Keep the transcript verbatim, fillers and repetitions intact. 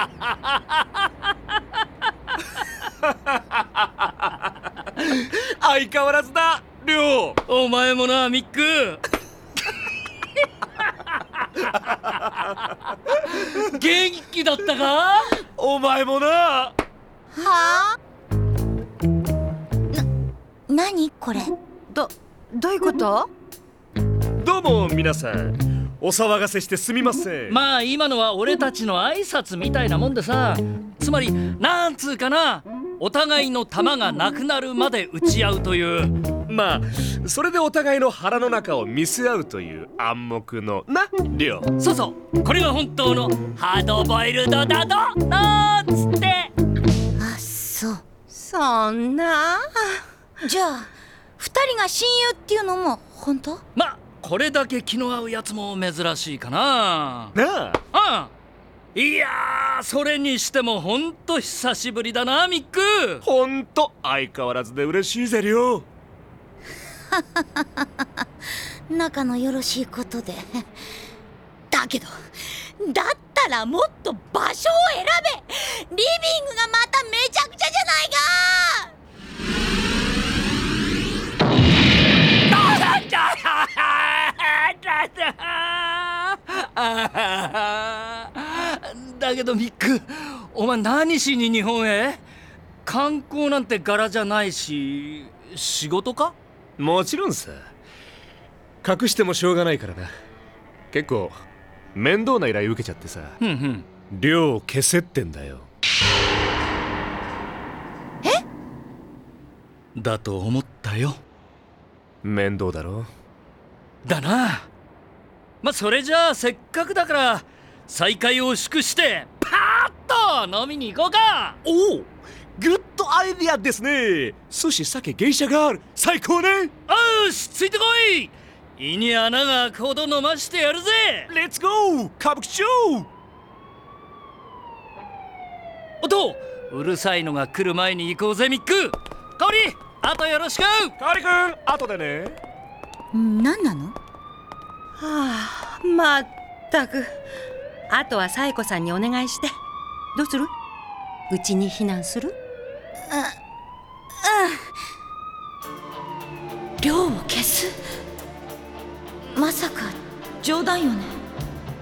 相変わらずだ、りょう。 お前もな、ミック。元気だったか？ お前もな。 はあ？な、なにこれ？ ど、どういうこと？ どうも皆さん、お騒がせしてすみません。 まあ今のは俺たちの挨拶みたいなもんでさ、つまりなんつうかな、お互いの玉がなくなるまで打ち合うという。 まあそれでお互いの腹の中を見せ合うという暗黙のな、りょう。 そうそう、これが本当のハードボイルドだどなんつって。 あ、そう。 そんな。 じゃあ二人が親友っていうのも本当？ まあこれだけ気の合うやつも珍しいかな。 なあ。 ああ、いやー、それにしてもほんと久しぶりだな、ミック。 ほんと相変わらずで嬉しいぜ、りょう。 仲のよろしいことで。だけどだったらもっと場所を選べ。リビングがまためちゃくちゃじゃないか。 だけどミック、お前何しに日本へ？観光なんて柄じゃないし、仕事か？ もちろんさ。隠してもしょうがないからな。結構面倒な依頼受けちゃってさ。 ふんふん。 量を消せってんだよ。 え？ だと思ったよ。 面倒だろ。 だな。まあそれじゃあせっかくだから再会を祝してパーッと飲みに行こうか。 おお、グッドアイディアですね。寿司、酒、芸者がある。最高ね。 よし、ついてこい。胃に穴が開くほど飲ましてやるぜ。 レッツゴー歌舞伎町。 おっと、うるさいのが来る前に行こうぜ、ミック。香織、あとよろしく。 カーリ君、後でね。 何なの？ はあ、まったく。あとはサイコさんにお願いして。どうする？うちに避難する？ うん。量を消す？まさか冗談よね？